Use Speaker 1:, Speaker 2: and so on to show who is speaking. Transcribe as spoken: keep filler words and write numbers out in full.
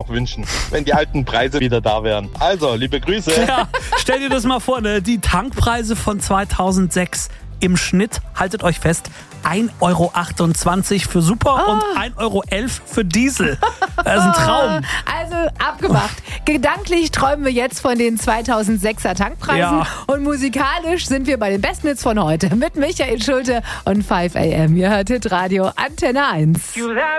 Speaker 1: auch wünschen, wenn die alten Preise wieder da wären. Also, liebe Grüße.
Speaker 2: Ja, stell dir das mal vor, ne? Die Tankpreise von zweitausendsechs im Schnitt, haltet euch fest, ein Euro achtundzwanzig für Super
Speaker 3: oh.
Speaker 2: und ein Euro elf für Diesel. Das ist ein Traum.
Speaker 3: Also abgemacht. Gedanklich träumen wir jetzt von den zweitausendsechser Tankpreisen
Speaker 2: Ja.
Speaker 3: und musikalisch sind wir bei den besten Hits von heute mit Michael Schulte und fünf A M. Ihr hört Hitradio Antenne eins.